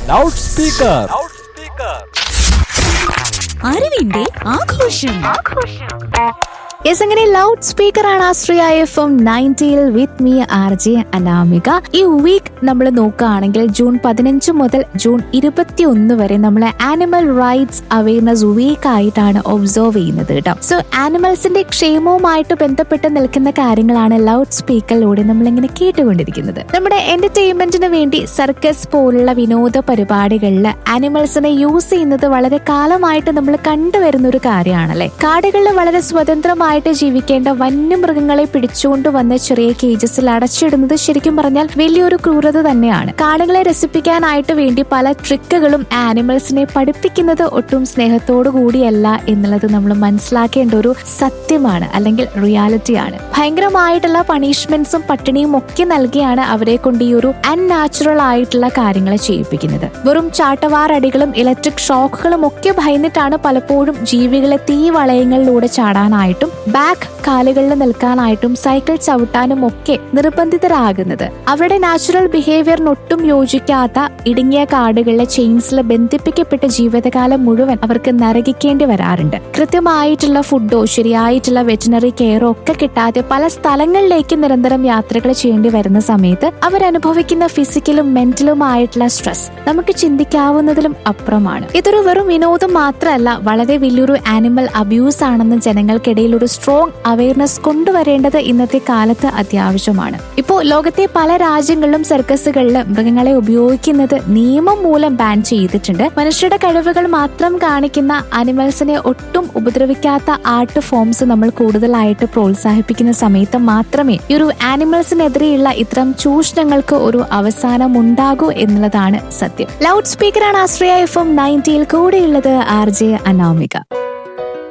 Loud speaker. അറിവിന്റെ ആഘോഷം. Yes, അങ്ങനെ ലൗഡ് സ്പീക്കർ ആണ് ആശ്രയ FM 90 with me RJ Anamika. ഈ വീക്ക് നമ്മൾ നോക്കുകയാണെങ്കിൽ ജൂൺ 15 മുതൽ ജൂൺ 21 വരെ നമ്മൾ ആനിമൽ റൈറ്റ്സ് അവയർനെസ് വീക്ക് ആയിട്ടാണ് ഒബ്സർവ് ചെയ്യുന്നത് കേട്ടോ. സോ ആനിമൽസിന്റെ ക്ഷേമവുമായിട്ട് ബന്ധപ്പെട്ട് നിൽക്കുന്ന കാര്യങ്ങളാണ് ലൗഡ് സ്പീക്കറിലൂടെ നമ്മളിങ്ങനെ കേട്ടുകൊണ്ടിരിക്കുന്നത്. നമ്മുടെ എന്റർടൈൻമെന്റിന് വേണ്ടി സർക്കസ് പോലുള്ള വിനോദ പരിപാടികളിൽ ആനിമൽസിനെ യൂസ് ചെയ്യുന്നത് വളരെ കാലമായിട്ട് നമ്മൾ കണ്ടുവരുന്ന ഒരു കാര്യമാണല്ലേ. കാടുകളിൽ വളരെ സ്വതന്ത്രമായി ജീവിക്കേണ്ട വന്യമൃഗങ്ങളെ പിടിച്ചുകൊണ്ട് വന്ന് ചെറിയ കേജസിൽ അടച്ചിടുന്നത് ശരിക്കും പറഞ്ഞാൽ വലിയൊരു ക്രൂരത തന്നെയാണ്. കാടുകളെ രസിപ്പിക്കാനായിട്ട് വേണ്ടി പല ട്രിക്കുകളും ആനിമൽസിനെ പഠിപ്പിക്കുന്നത് ഒട്ടും സ്നേഹത്തോടു കൂടിയല്ല എന്നുള്ളത് നമ്മൾ മനസ്സിലാക്കേണ്ട ഒരു സത്യമാണ്, അല്ലെങ്കിൽ റിയാലിറ്റിയാണ്. ഭയങ്കരമായിട്ടുള്ള പണിഷ്മെന്റ്സും പട്ടിണിയും ഒക്കെ നൽകിയാണ് അവരെ കൊണ്ട് ഈ ഒരു അൺനാച്ചുറൽ ആയിട്ടുള്ള കാര്യങ്ങൾ ചെയ്യിപ്പിക്കുന്നത്. വെറും ചാട്ടവാറടികളും ഇലക്ട്രിക് ഷോക്കുകളും ഒക്കെ ഭയന്നിട്ടാണ് പലപ്പോഴും ജീവികളെ തീ വളയങ്ങളിലൂടെ ചാടാനായിട്ടും ബാക്ക് കാലുകളിൽ നിൽക്കാനായിട്ടും സൈക്കിൾ ചവിട്ടാനും ഒക്കെ നിർബന്ധിതരാകുന്നത്. അവരുടെ നാച്ചുറൽ ബിഹേവിയറിനൊട്ടും യോജിക്കാത്ത ഇടുങ്ങിയ കാടുകളിലെ ചെയിൻസിൽ ബന്ധിപ്പിക്കപ്പെട്ട ജീവിതകാലം മുഴുവൻ അവർക്ക് നരകിക്കേണ്ടി വരാറുണ്ട്. കൃത്യമായിട്ടുള്ള ഫുഡോ ശരിയായിട്ടുള്ള വെറ്റിനറി കെയറോ ഒക്കെ കിട്ടാതെ പല സ്ഥലങ്ങളിലേക്ക് നിരന്തരം യാത്രകൾ ചെയ്യേണ്ടി വരുന്ന സമയത്ത് അവരനുഭവിക്കുന്ന ഫിസിക്കലും മെന്റലുമായിട്ടുള്ള സ്ട്രെസ് നമുക്ക് ചിന്തിക്കാവുന്നതിലും അപ്പുറമാണ്. ഇതൊരു വെറും വിനോദം മാത്രമല്ല, വളരെ വലിയൊരു ആനിമൽ അബ്യൂസ് ആണെന്ന് ജനങ്ങൾക്കിടയിൽ ഒരു സ്ട്രോങ് അവയർനെസ് കൊണ്ടുവരേണ്ടത് ഇന്നത്തെ കാലത്ത് അത്യാവശ്യമാണ്. ഇപ്പോൾ ലോകത്തെ പല രാജ്യങ്ങളിലും സർക്കസുകളിൽ മൃഗങ്ങളെ ഉപയോഗിക്കുന്നത് നിയമം മൂലം ബാൻ ചെയ്തിട്ടുണ്ട്. മനുഷ്യരുടെ കഴിവുകൾ മാത്രം കാണിക്കുന്ന ആനിമൽസിനെ ഒട്ടും ഉപദ്രവിക്കാത്ത ആർട്ട് ഫോംസ് നമ്മൾ കൂടുതലായിട്ട് പ്രോത്സാഹിപ്പിക്കുന്ന സമയത്ത് മാത്രമേ ഈ ഒരു ആനിമൽസിനെതിരെയുള്ള ഇത്തരം ചൂഷണങ്ങൾക്ക് ഒരു അവസാനം ഉണ്ടാകൂ എന്നുള്ളതാണ് സത്യം. ലൗഡ് സ്പീക്കറാണ് ആശ്രയ FM 90 കൂടെയുള്ളത് RJ അനാമിക.